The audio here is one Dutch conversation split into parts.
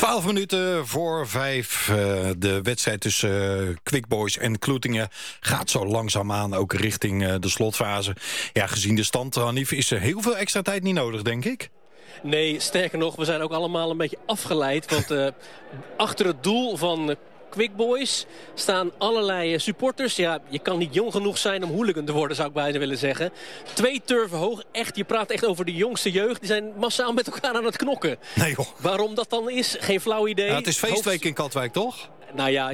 12 minuten voor 5. De wedstrijd tussen Quick Boys en Kloetingen gaat zo langzaamaan ook richting de slotfase. Ja, gezien de stand, Hanif, is er heel veel extra tijd niet nodig, denk ik. Nee, sterker nog, we zijn ook allemaal een beetje afgeleid. Want achter het doel van Quick Boys staan allerlei supporters. Ja, je kan niet jong genoeg zijn om hooligan te worden, zou ik bijna willen zeggen. 2 turven hoog. Echt, je praat echt over de jongste jeugd. Die zijn massaal met elkaar aan het knokken. Nee, joh. Waarom dat dan is, geen flauw idee. Ja, het is feestweek in Katwijk, toch? Nou ja,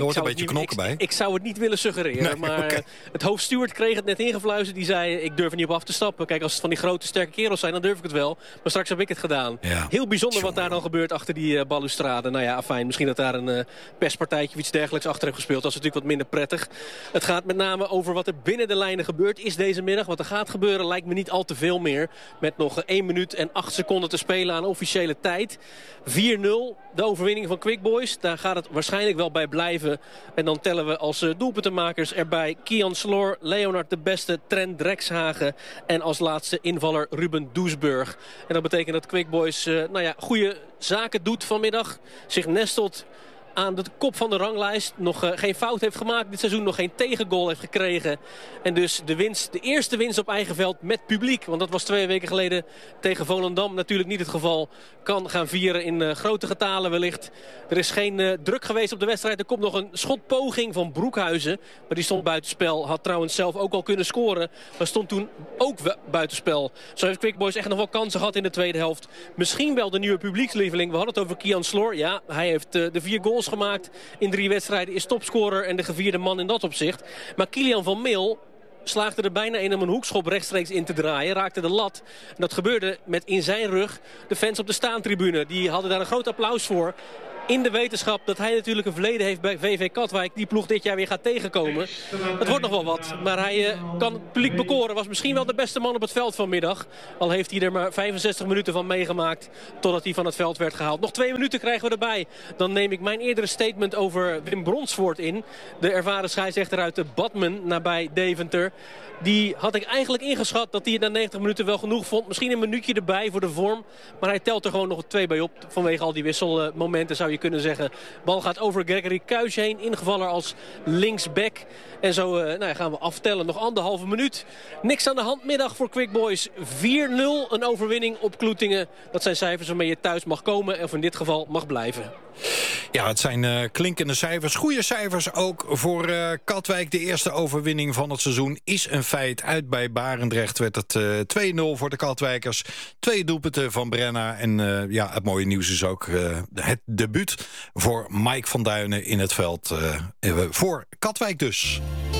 ik zou het niet willen suggereren. Nee, maar het hoofdsteward kreeg het net ingefluisterd. Die zei, ik durf er niet op af te stappen. Kijk, als het van die grote, sterke kerels zijn, dan durf ik het wel. Maar straks heb ik het gedaan. Ja. Heel bijzonder wat daar dan gebeurt achter die balustrade. Nou ja, fijn. Misschien dat daar een perspartijtje of iets dergelijks achter heeft gespeeld. Dat is natuurlijk wat minder prettig. Het gaat met name over wat er binnen de lijnen gebeurd is deze middag. Wat er gaat gebeuren lijkt me niet al te veel meer. Met nog 1 minuut en 8 seconden te spelen aan officiële tijd. 4-0, de overwinning van Quick Boys. Daar gaat het waarschijnlijk wel bij blijven. En dan tellen we als doelpuntenmakers erbij Kian Sloor, Leonard de Beste, Trent Drekshagen en als laatste invaller Ruben Doesburg. En dat betekent dat Quick Boys goede zaken doet vanmiddag. Zich nestelt aan de kop van de ranglijst. Nog geen fout heeft gemaakt dit seizoen. Nog geen tegengoal heeft gekregen. En dus de eerste winst op eigen veld met publiek. Want dat was 2 weken geleden tegen Volendam natuurlijk niet het geval. Kan gaan vieren in grote getalen wellicht. Er is geen druk geweest op de wedstrijd. Er komt nog een schotpoging van Broekhuizen. Maar die stond buitenspel. Had trouwens zelf ook al kunnen scoren. Maar stond toen ook buitenspel. Zo heeft Quick Boys echt nog wel kansen gehad in de tweede helft. Misschien wel de nieuwe publiekslieveling. We hadden het over Kian Sloor. Ja, hij heeft de 4 goals gemaakt in 3 wedstrijden, is topscorer en de gevierde man in dat opzicht. Maar Kilian van Meel slaagde er bijna in om een hoekschop rechtstreeks in te draaien. Raakte de lat. En dat gebeurde met in zijn rug de fans op de staantribune. Die hadden daar een groot applaus voor. In de wetenschap dat hij natuurlijk een verleden heeft bij VV Katwijk. Die ploeg dit jaar weer gaat tegenkomen. Het wordt nog wel wat. Maar hij kan het publiek bekoren. Was misschien wel de beste man op het veld vanmiddag. Al heeft hij er maar 65 minuten van meegemaakt. Totdat hij van het veld werd gehaald. Nog 2 minuten krijgen we erbij. Dan neem ik mijn eerdere statement over Wim Bronsvoort in. De ervaren scheidsrechter uit de Badmen nabij Deventer. Die had ik eigenlijk ingeschat dat hij het na 90 minuten wel genoeg vond. Misschien een minuutje erbij voor de vorm. Maar hij telt er gewoon nog 2 bij op. Vanwege al die wisselmomenten zou je kunnen zeggen. Bal gaat over Gregory Kuijs heen. Ingevaller als linksback. En zo gaan we aftellen. Nog 1,5 minuut. Niks aan de hand middag voor Quick Boys. 4-0 een overwinning op Kloetingen. Dat zijn cijfers waarmee je thuis mag komen. Of in dit geval mag blijven. Ja, het zijn klinkende cijfers. Goede cijfers ook voor Katwijk. De eerste overwinning van het seizoen is een feit. Uit bij Barendrecht werd het 2-0 voor de Katwijkers. 2 doelpunten van Brenna. En het mooie nieuws is ook het debuut voor Mike van Duinen in het veld. Voor Katwijk dus.